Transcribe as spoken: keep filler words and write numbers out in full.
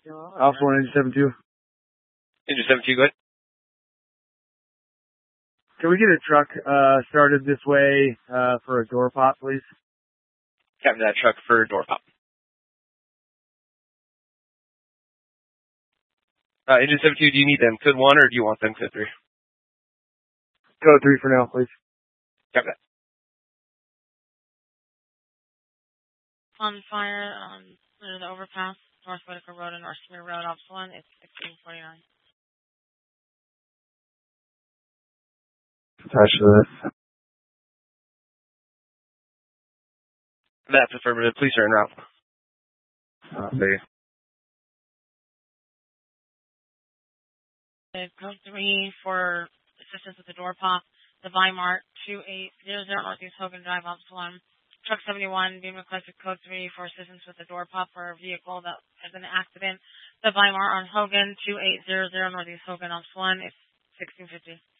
Alpha one, engine seven two. Engine seven two, go ahead. Can we get a truck uh, started this way uh, for a door pop, please? Captain, that truck for door pop. Uh, engine seven two, do you need them code one or do you want them code three? Code three for now, please. Captain that. On fire on um, the overpass, North Whitaker Road and North Smear Road, Ops one, it's sixteen forty-nine. Attached to this. That's affirmative. Police are en route. Uh, see. Code three for assistance with the door pop, the Weimar two eight zero zero Northeast Hogan Drive, Ops one. Truck seventy-one being requested code three for assistance with the door pop for a vehicle that has been in an accident. The Weimar on Hogan two eight zero zero Northeast Hogan, Ops one. It's sixteen fifty.